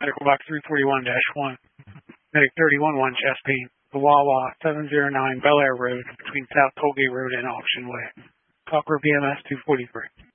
Medical Box 341-1. Medic 31-1, chest pain. The Wawa, 709 Bel Air Road, between South Tollgate Road and Auction Way. Copper BMS 243.